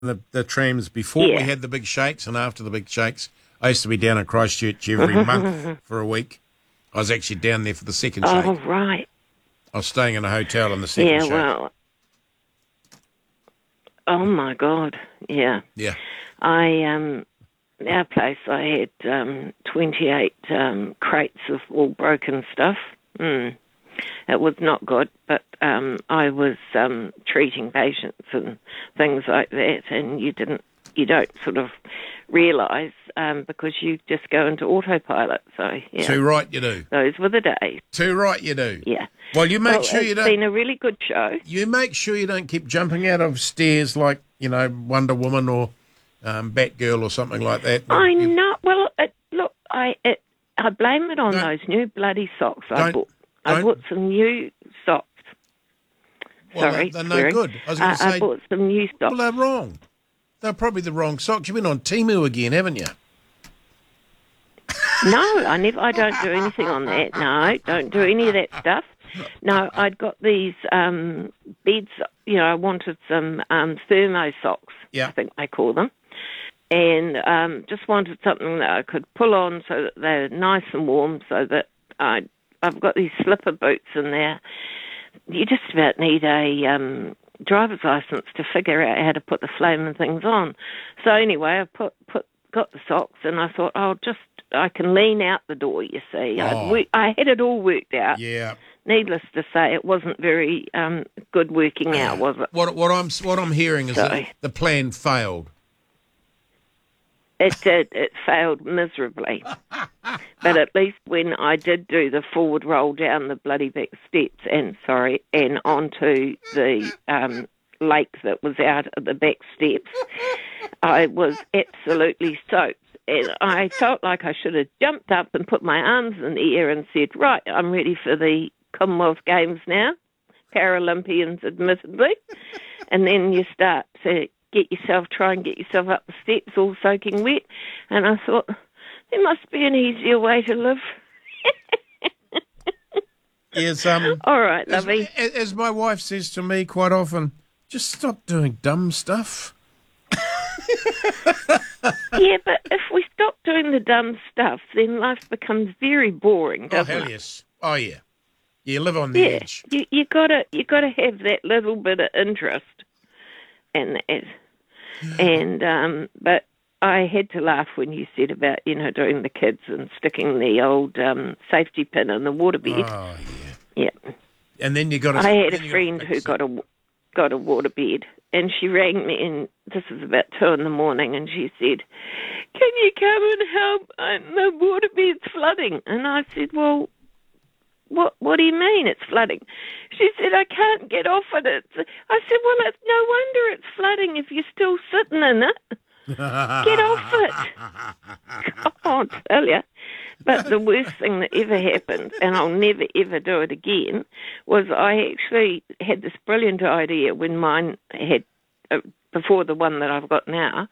the trams before we had the big shakes and after the big shakes. I used to be down in Christchurch every month for a week. I was actually down there for the second shake. Oh, right. I was staying in a hotel in the second shake. Yeah, well, oh, my God, yeah. Yeah. Our place, I had 28 crates of all broken stuff. It was not good, but I was treating patients and things like that, and you don't sort of realise because you just go into autopilot. So yeah, Too right you do. Those were the days. Too right you do. Yeah. Well, you make sure you don't. It's been a really good show. You make sure you don't keep jumping out of stairs like Wonder Woman or Batgirl or something like that. I know. Well, look, I blame it on those new bloody socks I bought. I bought some new socks. Well, Sorry, they're no good. I was going to say. I bought some new socks. Well, they're wrong. They're probably the wrong socks. You've been on Temu again, haven't you? No, I don't do anything on that. No, don't do any of that stuff. No, I'd got these beads. I wanted some thermo socks. Yeah. I think they call them. And just wanted something that I could pull on so that they're nice and warm, so that I've got these slipper boots in there. You just about need a driver's license to figure out how to put the flaming things on. So anyway, I got the socks, and I thought, I can lean out the door, you see. I had it all worked out. Yeah. Needless to say, it wasn't very good working out, was it? What I'm hearing is that the plan failed. It did. It failed miserably. But at least when I did do the forward roll down the bloody back steps and onto the lake that was out of the back steps, I was absolutely soaked. And I felt like I should have jumped up and put my arms in the air and said, right, I'm ready for the Commonwealth Games now, Paralympians admittedly. And then you start to try and get yourself up the steps all soaking wet. And I thought, there must be an easier way to live. Yes, all right, lovey. As my wife says to me quite often, just stop doing dumb stuff. Yeah, but if we stop doing the dumb stuff, then life becomes very boring, doesn't it? Oh, hell yes. Oh, yeah. You live on the edge. You gotta have that little bit of interest in that. And but I had to laugh when you said about doing the kids and sticking the old safety pin in the waterbed. Oh yeah. Yeah. And then you got. I had a friend who got a waterbed, and she rang me, and this was about 2 a.m, and she said, "Can you come and help? The waterbed's flooding." And I said, "Well, what do you mean it's flooding?" She said, "I can't get off it." I said, "Well, it's no wonder it's flooding if you're still sitting in it. Get off it." I'll tell you. But the worst thing that ever happened, and I'll never, ever do it again, was I actually had this brilliant idea when mine had, before the one that I've got now,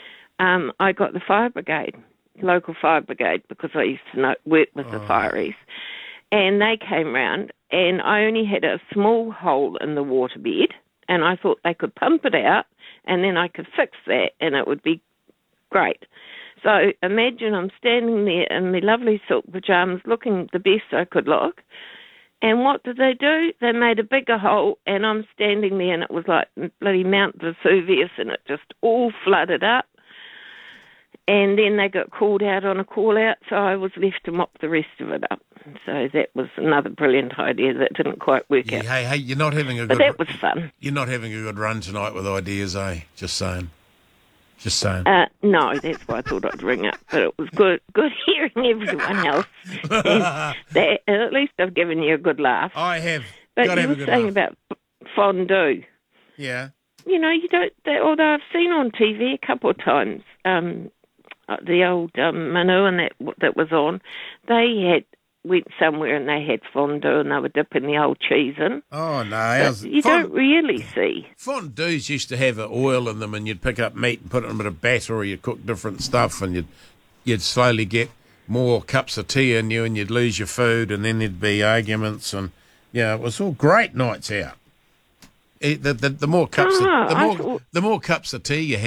I got the fire brigade, local fire brigade, because I used to work with the fireys. And they came round, and I only had a small hole in the waterbed, and I thought they could pump it out, and then I could fix that, and it would be great. So imagine I'm standing there in my lovely silk pyjamas looking the best I could look, and what did they do? They made a bigger hole, and I'm standing there, and it was like bloody Mount Vesuvius, and it just all flooded up. And then they got called out on a call-out, so I was left to mop the rest of it up. So that was another brilliant idea that didn't quite work out. Hey, you're not having a good... But that was fun. You're not having a good run tonight with ideas, eh? Just saying. No, that's why I thought I'd ring up. But it was good hearing everyone else. And at least I've given you a good laugh. I have. But you were saying about fondue. Yeah. You don't... although I've seen on TV a couple of times... the old Manu and that was on, they went somewhere and they had fondue and they were dipping the old cheese in. Oh, no. You don't really see. Fondues used to have oil in them, and you'd pick up meat and put it in a bit of batter, or you'd cook different stuff, and you'd slowly get more cups of tea in you, and you'd lose your food, and then there'd be arguments, and, it was all great nights out. The more cups, Oh, the I more thought- the more cups of tea you